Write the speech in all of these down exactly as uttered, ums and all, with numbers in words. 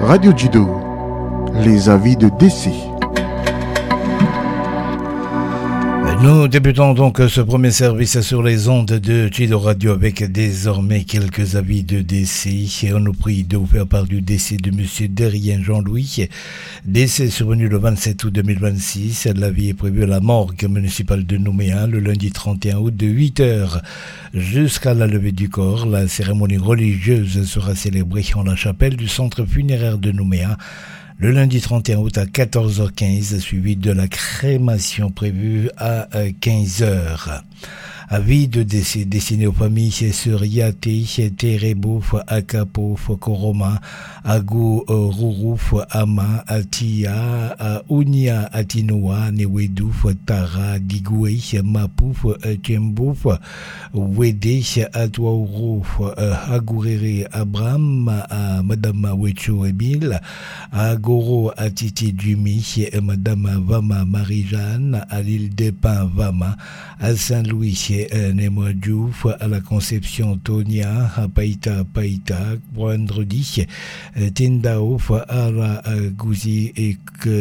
Radio Dido, les avis de décès. Nous débutons donc ce premier service sur les ondes de Dido Radio avec désormais quelques avis de décès. Et on nous prie de vous faire part du décès de M. Derrien Jean-Louis. Décès survenu le vingt-sept août deux mille vingt-six. La vie est prévue à la morgue municipale de Nouméa le lundi trente et un août de huit heures jusqu'à la levée du corps. La cérémonie religieuse sera célébrée en la chapelle du centre funéraire de Nouméa le lundi trente et un août à quatorze heures quinze, suivi de la crémation prévue à quinze heures. Avis de décès destiné aux familles sur Yate, Terebouf, Akapouf, Koroma, Agu, Rourouf, Ama, Atia, Unia, Atinoa, Newedouf, Tara, Digoué, Mapouf, Tchembouf, Wede, Atouarouf, Agourere, Abram, Madame Wecho Emile, Agoro, Atiti Djumi, Madame Vama Marie-Jeanne, à l'île des Pins Vama, à Saint-Louis, Nemo Diouf, à la Conception Tonia, à Païta Païta, vendredi, Tindaouf, Ara Gouzi et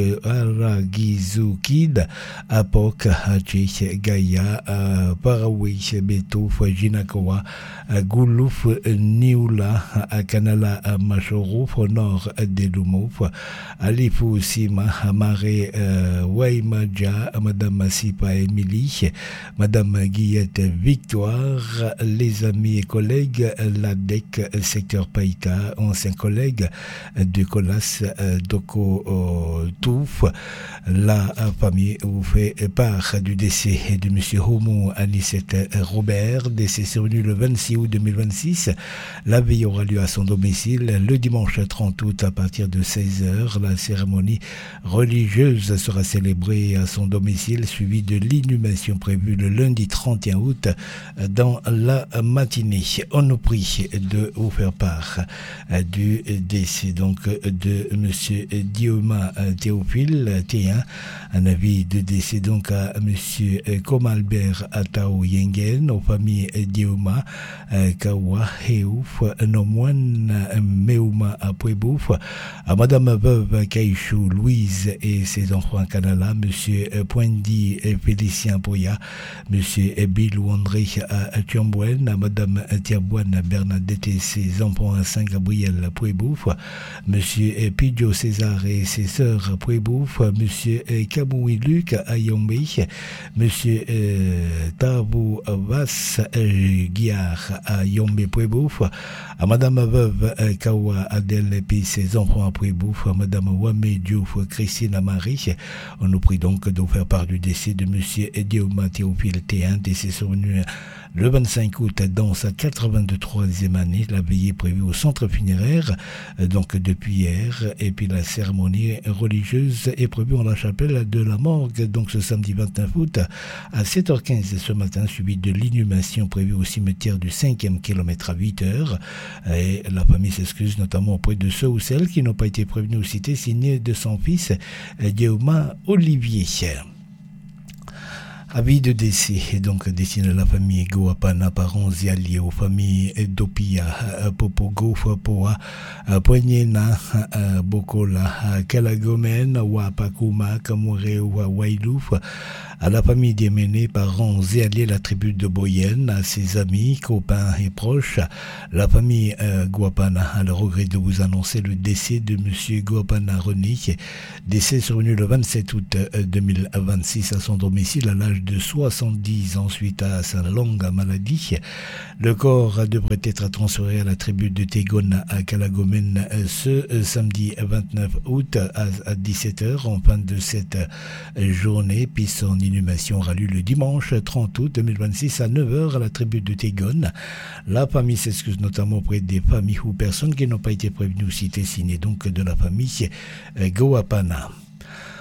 Ara Gizoukid, à Pok, à Tchèche, Gaïa, à Parawi, Betouf, Jinakoa, à Goulouf, Niula, à Kanala, à Machorouf, au nord de Lumouf, à Lifou Sima, à Maré, Waimadja, à Madame Sipa Émilie, Madame Guillette Victoire, les amis et collègues, l'A D E C, secteur Païta, anciens collègues de Colas, Doko Touf. La famille vous fait part du décès de M. Homo Anicette Robert, décès survenu le vingt-six août deux mille vingt-six. La veille aura lieu à son domicile le dimanche trente août à partir de seize heures. La cérémonie religieuse sera célébrée à son domicile, suivie de l'inhumation prévue le lundi trente et un août dans la matinée. On nous prie de vous faire part du décès donc de M. Dioma Théophile Théen. Un avis de décès donc à M. Komalbert Atao Yengen, aux familles Dioma Kawa Heouf Nomwan Meuma Apwebouf, à Madame Veuve Kaïchou Louise et ses enfants à Canala, M. Poindi Félicien Poya, M. Bilou André à Tiambouenne, à Madame Tiabouane Bernadette et ses enfants à Saint-Gabriel Pouebouf, M. Pidio César et ses sœurs Pouebouf, M. Kaboui Luc à Yombe, M. Tabou Vas Guiard à Yombe Pouebouf, à Madame Veuve Kawa Adèle et puis ses enfants à Pouebouf, à Madame Wame Diouf Christine Amari. On nous prie donc de faire part du décès de M. Dioma Théophile Théen, décès survenu le vingt-cinq août dans sa quatre-vingt-troisième année. La veillée prévue au centre funéraire donc depuis hier, et puis la cérémonie religieuse est prévue en la chapelle de la morgue donc ce samedi vingt-neuf août à sept heures quinze ce matin, suivi de l'inhumation prévue au cimetière du cinquième kilomètre à huit heures. Et la famille s'excuse notamment auprès de ceux ou celles qui n'ont pas été prévenus ou cités, signé de son fils Dioma Olivier. Avis de décès, donc destiné à la famille Goapana, parents et alliés aux familles Dopia, Popogo, Fapoa, Poignena, Bokola, Kalagomen, Wapakuma, Kamure, Wailouf, à la famille Déméné, parents et alliés, la tribu de Boyenne, à ses amis, copains et proches, la famille euh, Goapana a le regret de vous annoncer le décès de M. Goapana René, décès survenu le vingt-sept août deux mille vingt-six à son domicile à l'âge de soixante-dix ans suite à sa longue maladie. Le corps devrait être transféré à la tribu de Tégone à Kalagomen ce samedi vingt-neuf août à dix-sept heures en fin de cette journée, puis son inhumation aura lieu le dimanche trente août deux mille vingt-six à neuf heures à la tribu de Tégone. La famille s'excuse notamment auprès des familles ou personnes qui n'ont pas été prévenues ou citées, signées donc de la famille Goapana.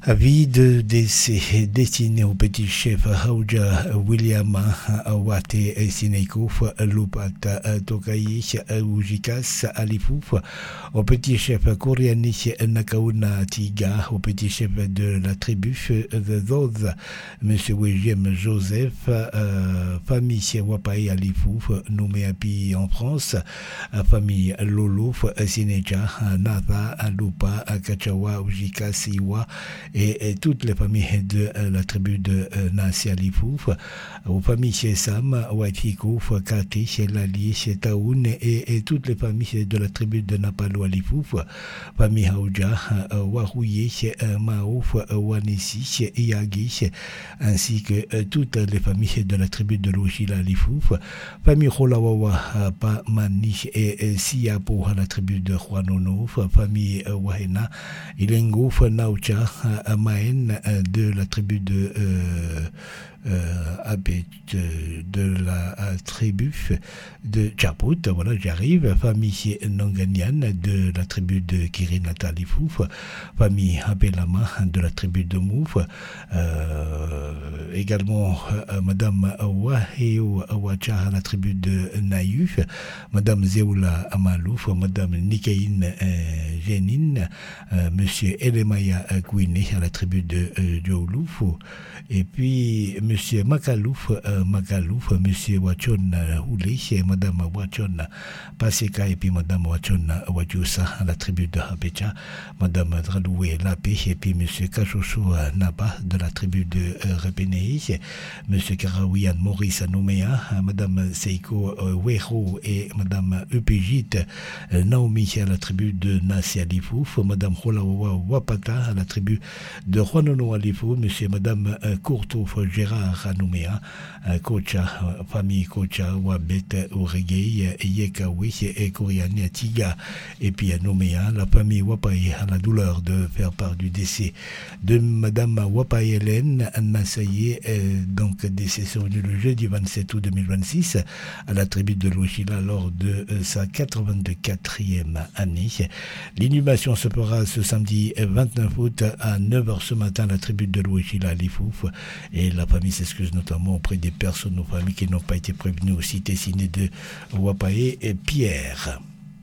Avis de décès destiné au petit chef Hauja William Awate Sinekouf Lupata Tokai Ujikas Alifouf, au petit chef Kouriani Nakauna Tiga, au petit chef de la tribu The Zoz, Monsieur William Joseph, euh, famille Wapai Alifouf, nommé Api en France, famille Lolouf, Sineja, Nava, Lupa, Kachawa, Ujikas, Iwa, Et, et toutes les familles de euh, la tribu de euh, Nasi Alifouf, aux familles chez Sam, Waitikouf, Kati, chez Lali, chez Taoun, et, et toutes les familles de la tribu de Napalo Alifouf, famille Haouja, euh, Warouye, chez euh, Maouf, euh, Wanissi, chez Iyagi, ainsi que euh, toutes les familles de la tribu de Louchila Alifouf, famille Kholawawa, euh, Pamani et, et Siapo, la tribu de Huanonouf, famille euh, Wahena, Ilengouf, Naucha, Maën de la tribu de euh, euh, Abet, de la euh, tribu de Tchaput, voilà, j'arrive, famille Nonganian de la tribu de Kirinata Alifouf, famille Abelama de la tribu de Mouf, euh, également euh, Madame Waheo Awacha, la tribu de Naïf, Madame Zeoula Amalouf, Madame Nikaïn euh, Jénine, euh, Monsieur Elemaya Gouine à la tribu de euh, Djoulouf, et puis Monsieur Makalouf, euh, Makalouf, Monsieur Wachon Houlé, Madame Wachon Paseka, et puis Madame Wachon Wadjoussa à la tribu de Habecha, Madame Draloué Lapé, et puis Monsieur Kachocho Naba de la tribu de euh, Repenei, Monsieur Karawian Maurice Nouméa, Madame Seiko euh, Wero et Madame Upégit euh, Naomi à la tribu de Nasi Alifouf, Madame Kholawawa Wapata à la tribu de Juanono Alifou, Monsieur et Madame euh, Courtouf Gérard Nouméa, euh, Kocha, euh, famille Kocha, Wabet, Oregei, Yekawi et Kouriani Atiga, et puis à Nouméa, la famille Wapaï à la douleur de faire part du décès de Madame Wapaï Hélène Nassaye, euh, donc décès survenu le jeudi vingt-sept août deux mille vingt-six à la tribu de Louchila lors de euh, sa quatre-vingt-quatrième année. L'inhumation se fera ce samedi vingt-neuf août à neuf heures ce matin à la tribu de Louchila à Lifouf, et la famille s'excuse notamment auprès des personnes aux familles qui n'ont pas été prévenues au site dessiné de Wapaé et Pierre.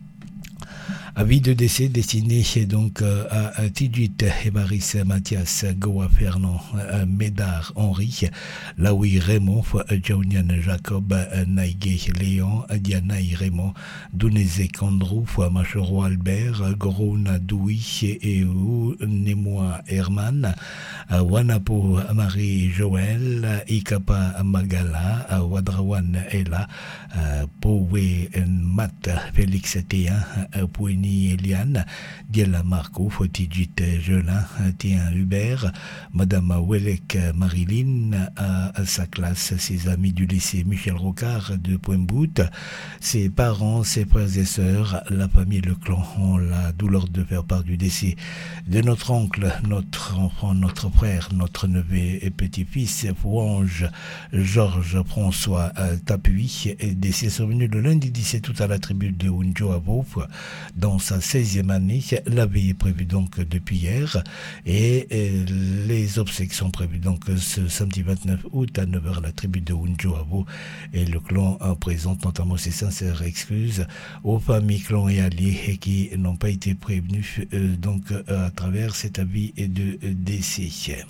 Avis de décès destiné donc euh, à Tidjit, Ebaris, Mathias, Goa, Fernand, euh, Médard, Henri, Laoui, Raymond, Jaunian, Jacob, Naïgué, Léon, Dianaï, Raymond, Dounezé, Kandrou, Machero, Albert, Gorona, Doui, et Némois, Herman, Wanapo, Marie, Joël, Ikapa, Magala, Wadrawan, Ella, Powe, Mat, Félix, Théa, Pouini, Eliane, Diela Marco, Fotidjit, Jelin, Tien Hubert, Madame Welek, Marilyn, à, à sa classe, ses amis du lycée Michel Rocard de Poimbout, ses parents, ses frères et sœurs, la famille et le clan ont la douleur de faire part du décès de notre oncle, notre enfant, notre frère, notre neveu et petit-fils, Fouange, Georges François euh, Tapuy, décès survenu le lundi dix-sept août à la tribu de Unjo à Beauf, dans sa seizième année. La veille est prévue donc depuis hier, et, et les obsèques sont prévues donc ce samedi vingt-neuf août à neuf heures à la tribu de Unjoabo, et le clan présente notamment ses sincères excuses aux familles, clans et alliés qui n'ont pas été prévenus euh, donc à travers cet avis de décès.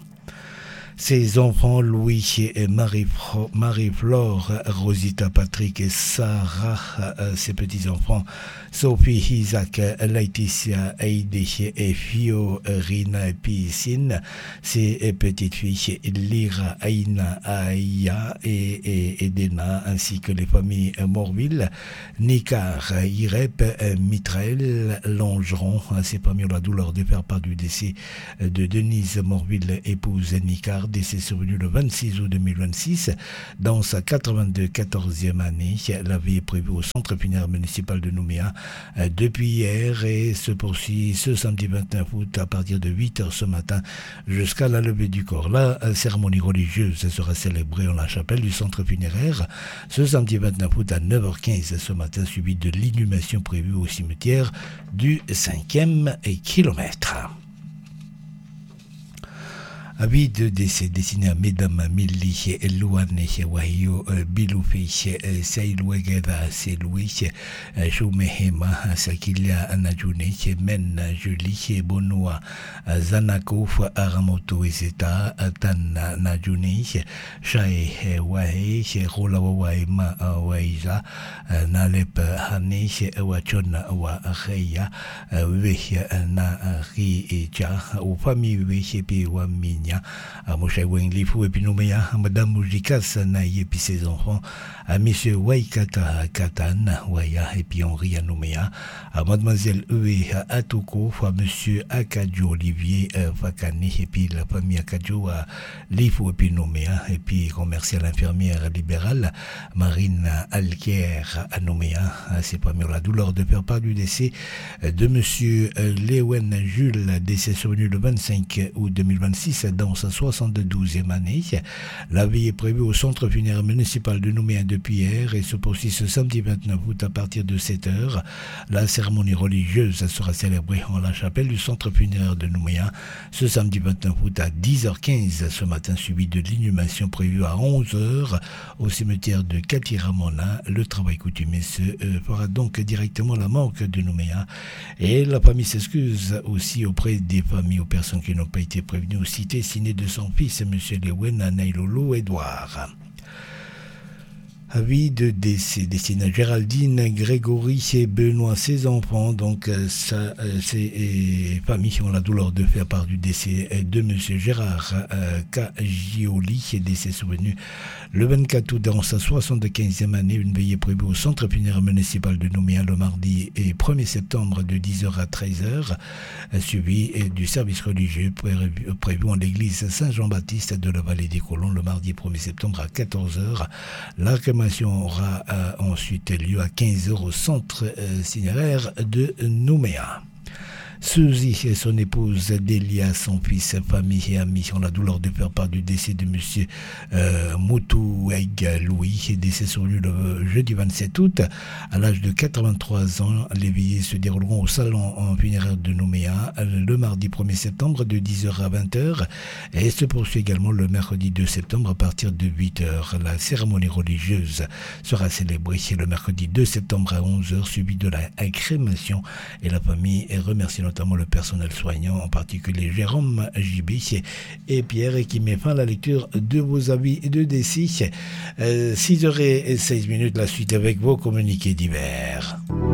Ses enfants, Louis et Marie-Flore, Marie-Flore, Rosita, Patrick et Sarah, euh, ses petits-enfants, Sophie, Isaac, Laetitia, Heidi et Fio, Rina et Piscine, ses petites-filles, Lyra, Aïna, Aïa et, et Edena, ainsi que les familles Morville, Nicar, Irep, Mitrael, Longeron, ces familles ont la douleur de faire part du décès de Denise Morville, épouse Nicar, décès survenu le vingt-six août deux mille vingt-six, dans sa quatre-vingt-quatorzième année. La vie est prévue au centre funéraire municipal de Nouméa euh, depuis hier et se poursuit ce samedi vingt-neuf août à partir de huit heures ce matin jusqu'à la levée du corps. La euh, cérémonie religieuse sera célébrée en la chapelle du centre funéraire ce samedi vingt-neuf août à neuf heures quinze ce matin, suivi de l'inhumation prévue au cimetière du cinquième kilomètre. Avis de décès destiné à Mesdames Milli, Louane, Wahio, Biloufi, Saïlouegeda, Seloui, Choumehema, Sakilia, Najune, Men, Julie, Bonoa, Zanakouf, Aramoto, Zeta, Tan, Najune, Shae, Wahe, Rolawaima, Waija, Nalep, Hane, Wachon, Waheya, Weh, Na, Ri, Echa, ou famille, Weh, Pi, Waminia, à Moshe Wenglifou, et puis Nouméa, à Madame Moujikas, Naïe, et puis ses enfants, à Monsieur Waikata, Katan, Waya, et puis Henri, à Nouméa, à Mademoiselle Ewe, à Atoko, à Monsieur Akadjo, Olivier, Fakane, et puis la famille Akadjo, à Lifou, et puis Nouméa, et puis commerciale infirmière libérale, Marine Alquier, à Nouméa, c'est pas mieux la douleur de faire part du décès de Monsieur Léwen Jules, décès survenu le vingt-cinq août deux mille vingt-six dans sa soixante-douzième année. La veille est prévue au centre funéraire municipal de Nouméa depuis hier et se poursuit ce samedi vingt-neuf août à partir de sept heures. La cérémonie religieuse sera célébrée en la chapelle du centre funéraire de Nouméa ce samedi vingt-neuf août à dix heures quinze ce matin, suivi de l'inhumation prévue à onze heures au cimetière de Katiramona. Le travail coutumier se euh, fera donc directement à la morgue de Nouméa et la famille s'excuse aussi auprès des familles aux personnes qui n'ont pas été prévenues au cité signé de son fils M. Lewen Nailolo Edouard. Avis de décès destiné à Géraldine, Grégory et Benoît, ses enfants. Donc, ça, euh, ces familles ont la douleur de faire part du décès de M. Gérard euh, Cagioli, décès survenu le vingt-quatre août dans sa soixante-quinzième année. Une veillée prévue au centre funéraire municipal de Nouméa le mardi et premier septembre de dix heures à treize heures, suivi du service religieux prévu, prévu en l'église Saint-Jean-Baptiste de la vallée des Colons le mardi premier septembre à quatorze heures. La aura euh, ensuite lieu à quinze heures au centre euh, cinéraire de Nouméa. Suzy et son épouse Delia, son fils, famille et amis ont la douleur de faire part du décès de monsieur euh, Moutoueg Louis, décès survenu le jeudi vingt-sept août à l'âge de quatre-vingt-trois ans. Les veillées se dérouleront au salon en funéraire de Nouméa le mardi premier septembre de dix heures à vingt heures et se poursuit également le mercredi deux septembre à partir de huit heures. La cérémonie religieuse sera célébrée le mercredi deux septembre à onze heures, suivie de la crémation, et la famille remercie notamment le personnel soignant, en particulier Jérôme J B et Pierre, et qui met fin à la lecture de vos avis de décès. Euh, six heures seize minutes, la suite avec vos communiqués divers.